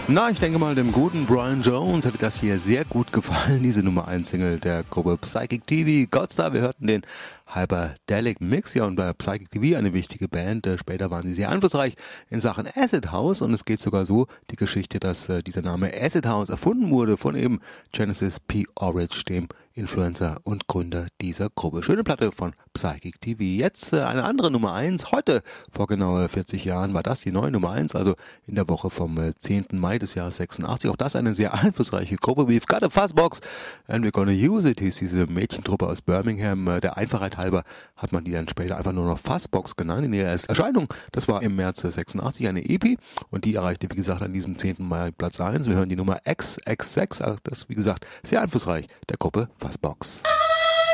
Na, ich denke mal, dem guten Brian Jones hätte das hier sehr gut gefallen, diese Nummer 1 Single der Gruppe Psychic TV. Godstar, wir hörten den Hyperdelic Mix, ja, und bei Psychic TV eine wichtige Band. Später waren sie sehr einflussreich in Sachen Acid House und es geht sogar so, die Geschichte, dass dieser Name Acid House erfunden wurde von eben Genesis P. Orridge, dem Influencer und Gründer dieser Gruppe. Schöne Platte von Psychic TV. Jetzt eine andere Nummer 1. Heute, vor genau 40 Jahren, war das die neue Nummer 1, also in der Woche vom 10. Mai des Jahres 86. Auch das eine sehr einflussreiche Gruppe. We've got a Fuzzbox and we're gonna use it, hieß diese Mädchentruppe aus Birmingham. Der Einfachheit halber hat man die dann später einfach nur noch Fuzzbox genannt in ihrer ersten Erscheinung. Das war im März 86 eine EP und die erreichte, wie gesagt, an diesem 10. Mai Platz 1. Wir hören die Nummer XXX, das ist, wie gesagt, sehr einflussreich der Gruppe Fuzzbox.